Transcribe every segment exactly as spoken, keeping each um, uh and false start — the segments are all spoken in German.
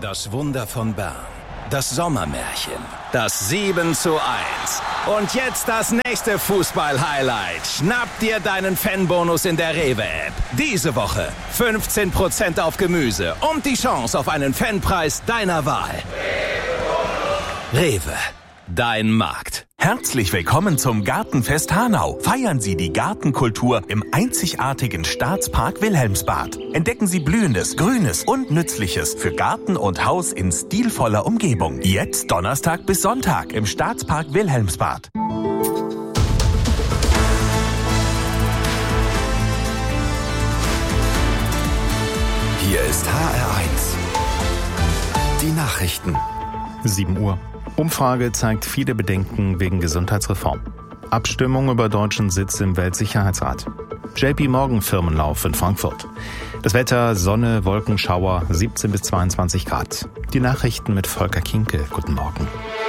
Das Wunder von Bern. Das Sommermärchen. Das sieben zu eins. Und jetzt das nächste Fußball-Highlight. Schnapp dir deinen Fanbonus in der Rewe-App. Diese Woche fünfzehn Prozent auf Gemüse und die Chance auf einen Fanpreis deiner Wahl. Rewe. Dein Markt. Herzlich willkommen zum Gartenfest Hanau. Feiern Sie die Gartenkultur im einzigartigen Staatspark Wilhelmsbad. Entdecken Sie Blühendes, Grünes und Nützliches für Garten und Haus in stilvoller Umgebung. Jetzt Donnerstag bis Sonntag im Staatspark Wilhelmsbad. Hier ist H R eins. Die Nachrichten. sieben Uhr. Umfrage zeigt viele Bedenken wegen Gesundheitsreform. Abstimmung über deutschen Sitz im Weltsicherheitsrat. J P Morgan Firmenlauf in Frankfurt. Das Wetter, Sonne, Wolkenschauer, siebzehn bis zweiundzwanzig Grad. Die Nachrichten mit Volker Kinkel. Guten Morgen.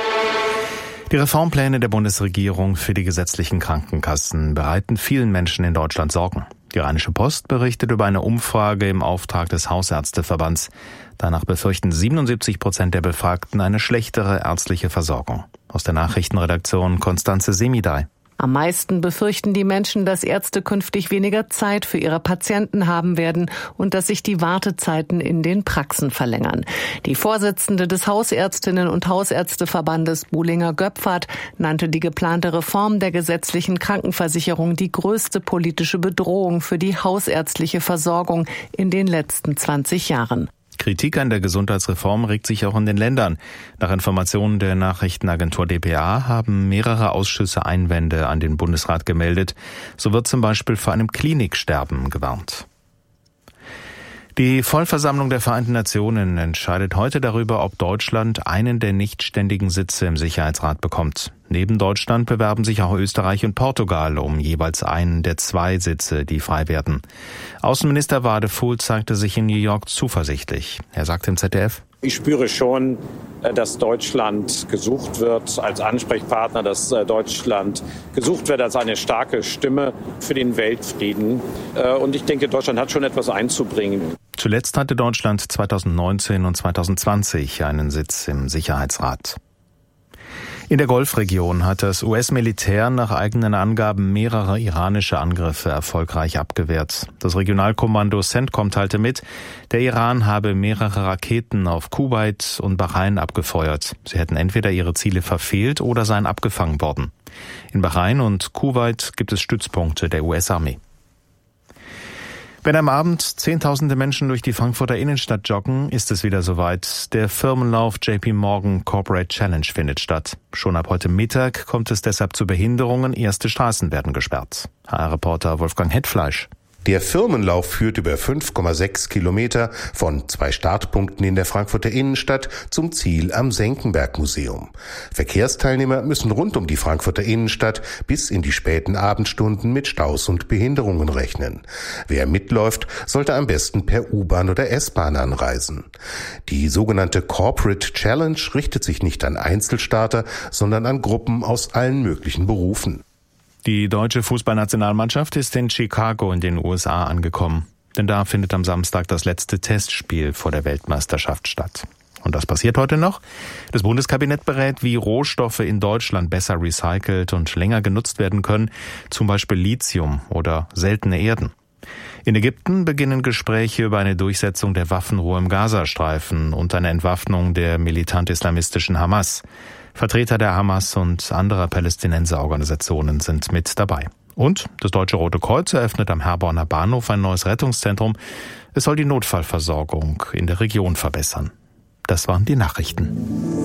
Die Reformpläne der Bundesregierung für die gesetzlichen Krankenkassen bereiten vielen Menschen in Deutschland Sorgen. Die Rheinische Post berichtet über eine Umfrage im Auftrag des Hausärzteverbands. Danach befürchten siebenundsiebzig Prozent der Befragten eine schlechtere ärztliche Versorgung. Aus der Nachrichtenredaktion Konstanze Semidai. Am meisten befürchten die Menschen, dass Ärzte künftig weniger Zeit für ihre Patienten haben werden und dass sich die Wartezeiten in den Praxen verlängern. Die Vorsitzende des Hausärztinnen- und Hausärzteverbandes Buhlinger-Göpfert nannte die geplante Reform der gesetzlichen Krankenversicherung die größte politische Bedrohung für die hausärztliche Versorgung in den letzten zwanzig Jahren. Kritik an der Gesundheitsreform regt sich auch in den Ländern. Nach Informationen der Nachrichtenagentur D P A haben mehrere Ausschüsse Einwände an den Bundesrat gemeldet. So wird zum Beispiel vor einem Kliniksterben gewarnt. Die Vollversammlung der Vereinten Nationen entscheidet heute darüber, ob Deutschland einen der nichtständigen Sitze im Sicherheitsrat bekommt. Neben Deutschland bewerben sich auch Österreich und Portugal um jeweils einen der zwei Sitze, die frei werden. Außenminister Wadefuhl zeigte sich in New York zuversichtlich. Er sagte im Z D F: Ich spüre schon, dass Deutschland gesucht wird als Ansprechpartner, dass Deutschland gesucht wird als eine starke Stimme für den Weltfrieden. Und ich denke, Deutschland hat schon etwas einzubringen. Zuletzt hatte Deutschland zweitausendneunzehn und zweitausendzwanzig einen Sitz im Sicherheitsrat. In der Golfregion hat das U S-Militär nach eigenen Angaben mehrere iranische Angriffe erfolgreich abgewehrt. Das Regionalkommando CENTCOM teilte mit, der Iran habe mehrere Raketen auf Kuwait und Bahrain abgefeuert. Sie hätten entweder ihre Ziele verfehlt oder seien abgefangen worden. In Bahrain und Kuwait gibt es Stützpunkte der U S-Armee. Wenn am Abend Zehntausende Menschen durch die Frankfurter Innenstadt joggen, ist es wieder soweit. Der Firmenlauf J P Morgan Corporate Challenge findet statt. Schon ab heute Mittag kommt es deshalb zu Behinderungen. Erste Straßen werden gesperrt. H R-Reporter Wolfgang Hetfleisch. Der Firmenlauf führt über fünf Komma sechs Kilometer von zwei Startpunkten in der Frankfurter Innenstadt zum Ziel am Senckenberg-Museum. Verkehrsteilnehmer müssen rund um die Frankfurter Innenstadt bis in die späten Abendstunden mit Staus und Behinderungen rechnen. Wer mitläuft, sollte am besten per U-Bahn oder S-Bahn anreisen. Die sogenannte Corporate Challenge richtet sich nicht an Einzelstarter, sondern an Gruppen aus allen möglichen Berufen. Die deutsche Fußballnationalmannschaft ist in Chicago in den U S A angekommen. Denn da findet am Samstag das letzte Testspiel vor der Weltmeisterschaft statt. Und was passiert heute noch? Das Bundeskabinett berät, wie Rohstoffe in Deutschland besser recycelt und länger genutzt werden können, zum Beispiel Lithium oder seltene Erden. In Ägypten beginnen Gespräche über eine Durchsetzung der Waffenruhe im Gazastreifen und eine Entwaffnung der militant-islamistischen Hamas. Vertreter der Hamas und anderer Palästinenserorganisationen sind mit dabei. Und das Deutsche Rote Kreuz eröffnet am Herborner Bahnhof ein neues Rettungszentrum. Es soll die Notfallversorgung in der Region verbessern. Das waren die Nachrichten.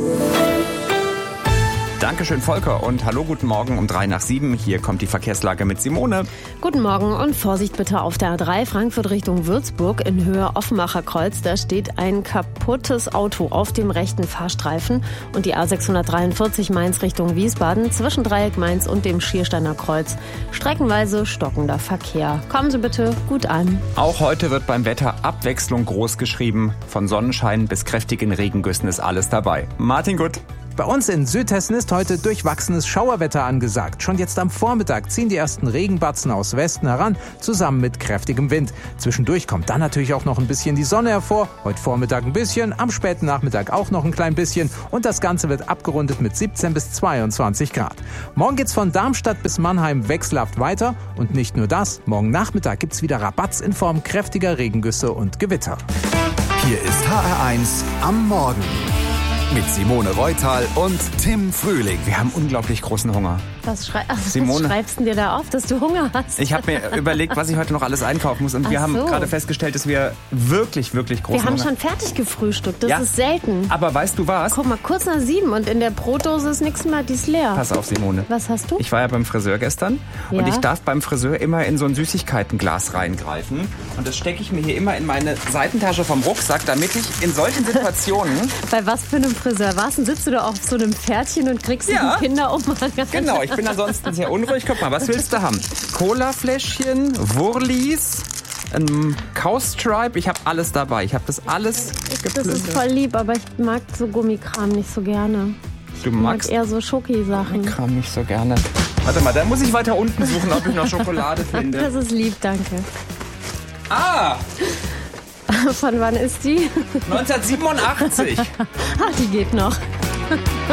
Dankeschön, Volker, und hallo, guten Morgen um drei nach sieben. Hier kommt die Verkehrslage mit Simone. Guten Morgen und Vorsicht bitte auf der A drei Frankfurt Richtung Würzburg in Höhe Offenbacher Kreuz. Da steht ein kaputtes Auto auf dem rechten Fahrstreifen. Und die A sechshundertdreiundvierzig Mainz Richtung Wiesbaden zwischen Dreieck Mainz und dem Schiersteiner Kreuz. Streckenweise stockender Verkehr. Kommen Sie bitte gut an. Auch heute wird beim Wetter Abwechslung groß geschrieben. Von Sonnenschein bis kräftigen Regengüssen ist alles dabei. Martin Gutt. Bei uns in Südhessen ist heute durchwachsenes Schauerwetter angesagt. Schon jetzt am Vormittag ziehen die ersten Regenbatzen aus Westen heran, zusammen mit kräftigem Wind. Zwischendurch kommt dann natürlich auch noch ein bisschen die Sonne hervor. Heute Vormittag ein bisschen, am späten Nachmittag auch noch ein klein bisschen. Und das Ganze wird abgerundet mit siebzehn bis zweiundzwanzig Grad. Morgen geht's von Darmstadt bis Mannheim wechselhaft weiter. Und nicht nur das, morgen Nachmittag gibt's wieder Rabatz in Form kräftiger Regengüsse und Gewitter. Hier ist H R eins am Morgen. Mit Simone Reutal und Tim Frühling. Wir haben unglaublich großen Hunger. Was, schrei- Ach, Simone. was schreibst du dir da auf, dass du Hunger hast? Ich habe mir überlegt, was ich heute noch alles einkaufen muss. Und wir Ach haben so. gerade festgestellt, dass wir wirklich, wirklich großen Wir haben Hunger schon fertig gefrühstückt, das Ja. ist selten. Aber weißt du was? Guck mal, kurz nach sieben und in der Brotdose ist nichts mehr, die ist leer. Pass auf, Simone. Was hast du? Ich war ja beim Friseur gestern Ja. und ich darf beim Friseur immer in so ein Süßigkeitenglas reingreifen. Und das stecke ich mir hier immer in meine Seitentasche vom Rucksack, damit ich in solchen Situationen... Bei was für einem Friseur warst du? Sitzt du da auf so einem Pferdchen und kriegst Ja. einen Kinderumhang? Genau, ich bin ansonsten sehr unruhig. Guck mal, was willst du haben? Colafläschchen, Wurlis, ein Cowstripe. Ich habe alles dabei. Ich habe das alles Das geplündert. ist voll lieb, aber ich mag so Gummikram nicht so gerne. Du Ich mag magst eher so Schoki-Sachen. Kram nicht so gerne. Warte mal, da muss ich weiter unten suchen, ob ich noch Schokolade finde. Das ist lieb, danke. Ah, Von wann ist die? neunzehnhundertsiebenundachtzig. Ach, die geht noch.